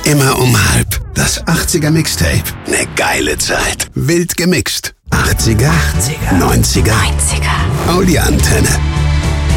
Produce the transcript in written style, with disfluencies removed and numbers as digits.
Immer um 1:30. Das 80er Mixtape. Ne geile Zeit. Wild gemixt. 80er, 90er. Audio Antenne.